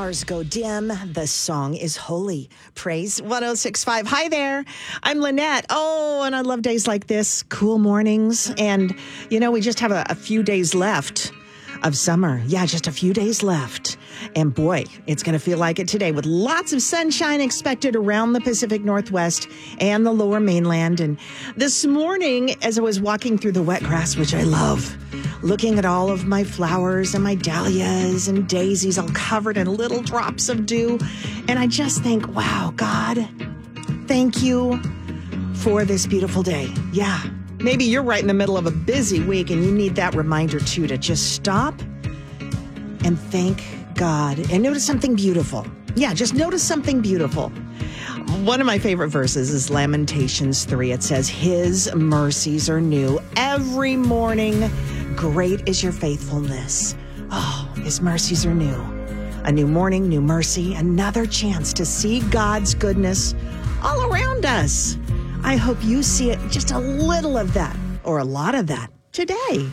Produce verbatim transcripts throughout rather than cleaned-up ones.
stars go dim, the song is holy. Praise one oh six point five. Hi there. I'm Lynette. Oh, and I love days like this. Cool mornings. And, you know, we just have a, a few days left of summer. Yeah, just a few days left. And boy, it's going to feel like it today with lots of sunshine expected around the Pacific Northwest and the lower mainland. And this morning, as I was walking through the wet grass, which I love, looking at all of my flowers and my dahlias and daisies all covered in little drops of dew. And I just think, wow, God, thank you for this beautiful day. Yeah. Maybe you're right in the middle of a busy week and you need that reminder too, to just stop and thank God and notice something beautiful. Yeah, just notice something beautiful. One of my favorite verses is Lamentations three. It says, His mercies are new every morning. Great is your faithfulness. Oh, His mercies are new. A new morning, new mercy, another chance to see God's goodness all around us. I hope you see it, just a little of that, or a lot of that, today.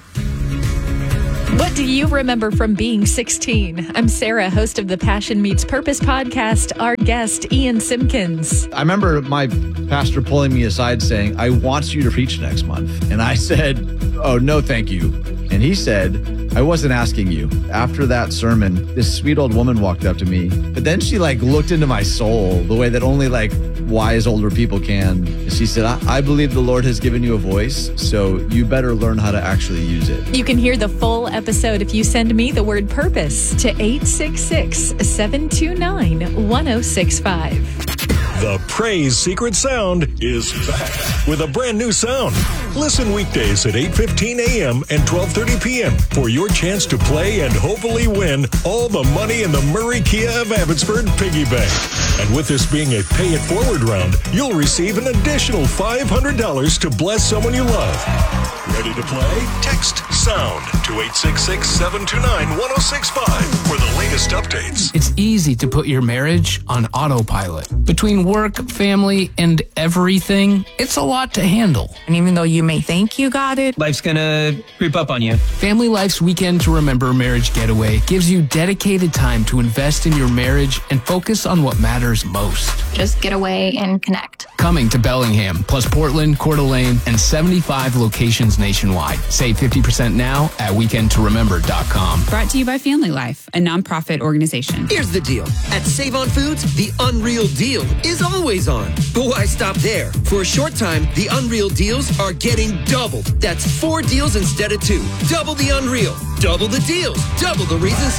What do you remember from being sixteen? I'm Sarah, host of the Passion Meets Purpose podcast. Our guest, Ian Simpkins. I remember my pastor pulling me aside saying, I want you to preach next month. And I said, oh, no, thank you. And he said, I wasn't asking you. After that sermon, this sweet old woman walked up to me, but then she like looked into my soul the way that only like wise older people can. She said, I, I believe the Lord has given you a voice, so you better learn how to actually use it. You can hear the full episode if you send me the word purpose to eight six six, seven two nine, one oh six five. The Praise Secret Sound is back with a brand new sound. Listen weekdays at eight fifteen a.m. and twelve thirty p.m. for your chance to play and hopefully win all the money in the Murray Kia of Abbotsford Piggy Bank. And with this being a Pay It Forward round, you'll receive an additional five hundred dollars to bless someone you love. Ready to play? Text SOUND to eight six six, seven two nine, one oh six five for the latest updates. It's easy to put your marriage on autopilot. Between work, family, and everything, it's a lot to handle. And even though you may think you got it, life's gonna creep up on you. Family Life's Weekend to Remember Marriage Getaway gives you dedicated time to invest in your marriage and focus on what matters most. Just get away and connect. Coming to Bellingham, plus Portland, Coeur d'Alene, and seventy-five locations nationwide. Save fifty percent now at weekend to remember dot com. Brought to you by Family Life, a nonprofit organization. Here's the deal. At Save On Foods, the Unreal Deal is always on. But why stop there? For a short time, the Unreal Deals are getting doubled. That's four deals instead of two. Double the Unreal. Double the deals. Double the reasons